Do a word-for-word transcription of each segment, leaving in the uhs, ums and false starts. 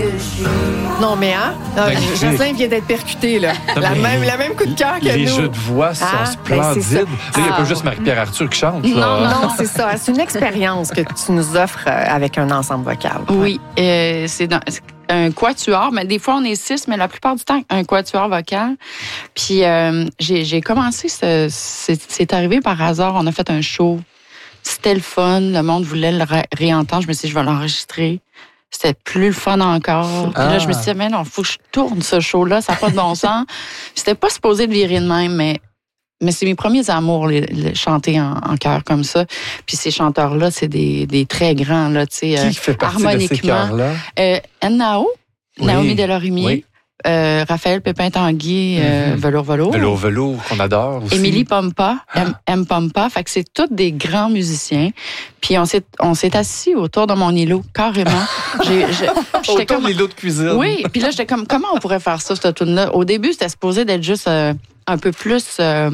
Non, mais hein? Non, Jocelyn vient d'être percuté, là. Non, la, même, la même coup de cœur que les nous. Les jeux de voix sont ah, splendides. Ben là, il n'y a ah, pas juste Marie-Pierre Arthur qui chante. Là. Non, non, c'est ça. C'est une expérience que tu nous offres avec un ensemble vocal. Oui, euh, c'est dans, un quatuor, mais des fois on est six, mais la plupart du temps, un quatuor vocal. Puis euh, j'ai, j'ai commencé, ce, c'est, c'est arrivé par hasard, on a fait un show. C'était le fun, le monde voulait le ré- réentendre. Je me suis dit, je vais l'enregistrer. C'était plus le fun encore. Puis là, je me suis dit, mais non, il faut que je tourne ce show-là, ça n'a pas de bon sens. C'était pas supposé de virer de même, mais, mais c'est mes premiers amours, les, les chanter en, en chœur comme ça. Puis ces chanteurs-là, c'est des, des très grands, là, tu sais, Qui fait partie harmoniquement. de ces chœurs-là? Euh, N-Nao, oui. Naomi Delorimier. Oui. Euh, Raphaël Pépin-Tanguy, euh, mm-hmm. Velours Velours. Velours Velours, qu'on adore aussi. Émilie Pompa, M, M Pompa. Fait que c'est tous des grands musiciens. Puis on s'est, on s'est assis autour de mon îlot, carrément. J'ai, j'ai, autour comme, de l'îlot de cuisine. Oui, puis là, j'étais comme, comment on pourrait faire ça, cette tune-là? Au début, c'était supposé d'être juste euh, un peu plus... Euh,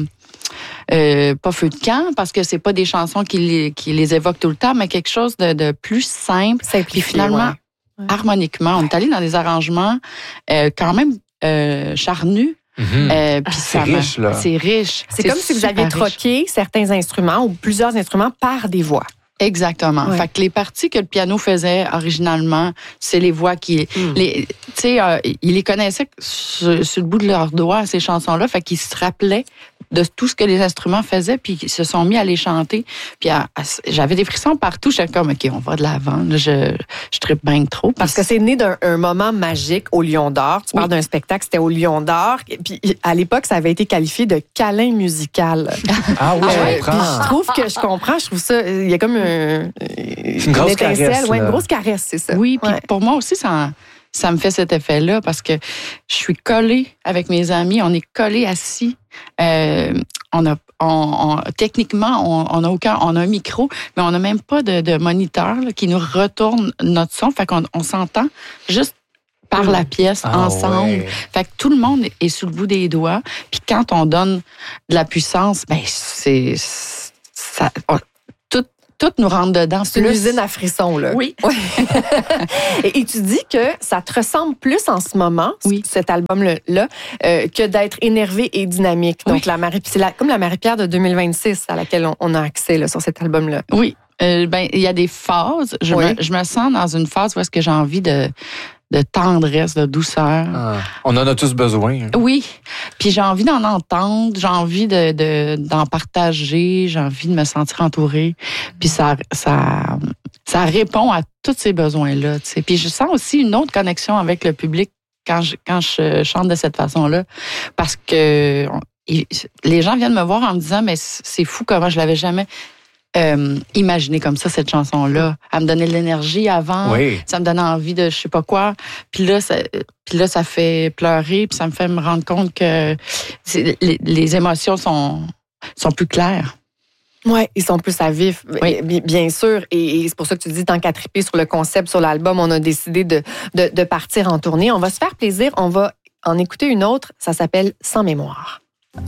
Euh, pas feu de camp, parce que c'est pas des chansons qui les, qui les évoquent tout le temps, mais quelque chose de, de plus simple. Puis finalement, ouais. harmoniquement, on est allé dans des arrangements euh, quand même euh, charnus. Mm-hmm. Euh, ah, c'est riche, là. C'est riche. C'est, c'est comme si vous aviez troqué certains instruments ou plusieurs instruments par des voix. Exactement. Ouais. Fait que les parties que le piano faisait originalement, c'est les voix qui... Mm. Tu sais, euh, ils les connaissaient sur, sur le bout de leurs doigts, ces chansons-là. Fait qu'ils se rappelaient de tout ce que les instruments faisaient, puis ils se sont mis à les chanter. Puis à, à, j'avais des frissons partout. J'étais comme, OK, on va de l'avant. Je, je trippe bien trop. Parce que c'est né d'un un moment magique au Lion d'Or. Tu oui. parles d'un spectacle, c'était au Lion d'Or. Puis à l'époque, ça avait été qualifié de câlin musical. Ah oui, je comprends. Puis je trouve que je comprends. Je trouve ça... Il y a comme un, une, une grosse caresse. Ouais, une grosse caresse, c'est ça. Oui, puis ouais. pour moi aussi, ça... Ça me fait cet effet-là parce que je suis collée avec mes amis, on est collés assis. Euh, on a, on, on, techniquement, on, on a aucun, on a un micro, mais on n'a même pas de, de moniteur là, qui nous retourne notre son. Fait qu'on on s'entend juste par la pièce, ah, ensemble. Ouais. Fait que tout le monde est sous le bout des doigts. Puis quand on donne de la puissance, ben c'est ça. On, Tout nous rentre dedans. C'est une usine à frissons, là. Oui. Ouais. et, et tu dis que ça te ressemble plus en ce moment, oui. cet album-là, euh, que d'être énervé et dynamique. Donc, oui. la Marie, c'est la, comme la Marie-Pierre de deux mille vingt-six à laquelle on, on a accès là, sur cet album-là. Oui. Euh, ben, il y a des phases. Je, oui. me, je me sens dans une phase où est-ce que j'ai envie de... de tendresse, de douceur. Ah, on en a tous besoin. Hein. Oui. Puis j'ai envie d'en entendre, j'ai envie de, de, d'en partager, j'ai envie de me sentir entourée. Puis ça, ça, ça répond à tous ces besoins-là. Tu sais. Puis je sens aussi une autre connexion avec le public quand je, quand je chante de cette façon-là. Parce que les gens viennent me voir en me disant, mais c'est fou comment je l'avais jamais... Euh, imaginer comme ça cette chanson-là. Elle me donnait de l'énergie avant, oui. ça me donnait envie de je sais pas quoi. Puis là, ça, puis là, ça fait pleurer, puis ça me fait me rendre compte que les, les émotions sont, sont plus claires. Oui, ils sont plus à vif, oui. bien sûr. Et, et c'est pour ça que tu dis, tant qu'à triper sur le concept, sur l'album, on a décidé de, de, de partir en tournée. On va se faire plaisir, on va en écouter une autre, ça s'appelle « Sans mémoire ».